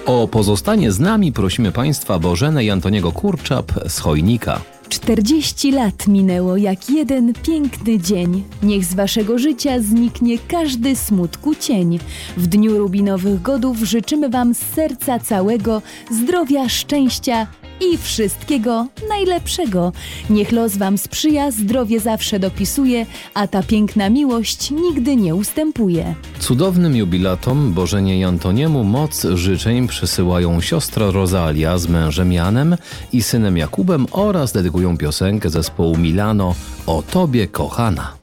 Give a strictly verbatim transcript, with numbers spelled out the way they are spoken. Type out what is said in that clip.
O pozostanie z nami prosimy Państwa Bożenę i Antoniego Kurczap z Chojnika. Czterdzieści lat minęło jak jeden piękny dzień. Niech z waszego życia zniknie każdy smutku cień. W dniu rubinowych godów życzymy wam z serca całego zdrowia, szczęścia i wszystkiego najlepszego. Niech los wam sprzyja, zdrowie zawsze dopisuje, a ta piękna miłość nigdy nie ustępuje. Cudownym jubilatom Bożenie i Antoniemu moc życzeń przysyłają siostra Rosalia z mężem Janem i synem Jakubem oraz dedykują piosenkę zespołu Milano „O Tobie, kochana”.